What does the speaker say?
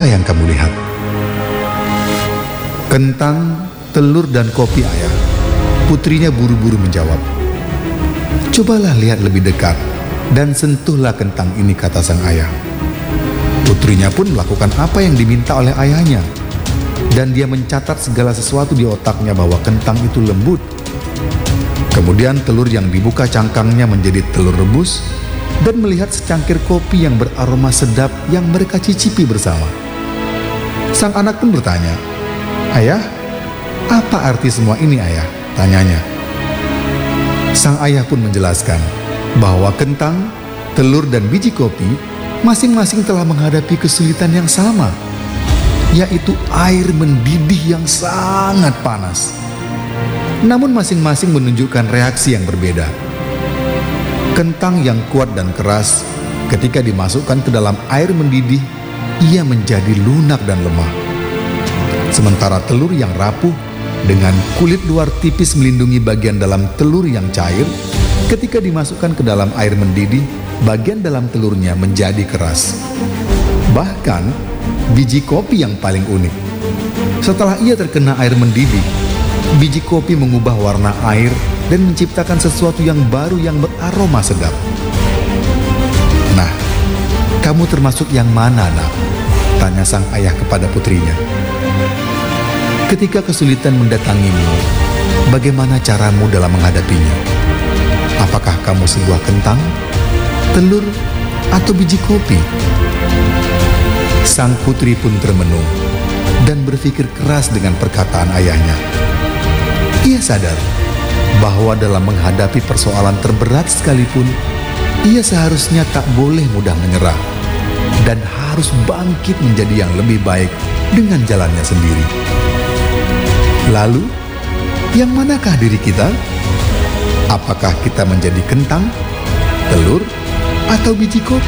yang kamu lihat? Kentang, telur, dan kopi, ayah. Putrinya buru-buru menjawab. Cobalah lihat lebih dekat dan sentuhlah kentang ini, kata sang ayah. Putrinya pun melakukan apa yang diminta oleh ayahnya. Dan dia mencatat segala sesuatu di otaknya bahwa kentang itu lembut. Kemudian telur yang dibuka cangkangnya menjadi telur rebus, dan melihat secangkir kopi yang beraroma sedap yang mereka cicipi bersama. Sang anak pun bertanya, "Ayah, apa arti semua ini, ayah?" tanyanya. Sang ayah pun menjelaskan bahwa kentang, telur, dan biji kopi masing-masing telah menghadapi kesulitan yang sama, yaitu air mendidih yang sangat panas. Namun masing-masing menunjukkan reaksi yang berbeda. Kentang yang kuat dan keras, ketika dimasukkan ke dalam air mendidih, ia menjadi lunak dan lemah. Sementara telur yang rapuh, dengan kulit luar tipis melindungi bagian dalam telur yang cair, ketika dimasukkan ke dalam air mendidih, bagian dalam telurnya menjadi keras. Bahkan, biji kopi yang paling unik. Setelah ia terkena air mendidih, biji kopi mengubah warna air dan menciptakan sesuatu yang baru yang beraroma sedap. Nah, kamu termasuk yang mana, nak? Tanya sang ayah kepada putrinya. Ketika kesulitan mendatangimu, bagaimana caramu dalam menghadapinya? Apakah kamu sebuah kentang, telur, atau biji kopi? Sang putri pun termenung dan berpikir keras dengan perkataan ayahnya. Ia sadar bahwa dalam menghadapi persoalan terberat sekalipun, ia seharusnya tak boleh mudah menyerah dan harus bangkit menjadi yang lebih baik dengan jalannya sendiri. Lalu, yang manakah diri kita? Apakah kita menjadi kentang, telur, atau biji kopi?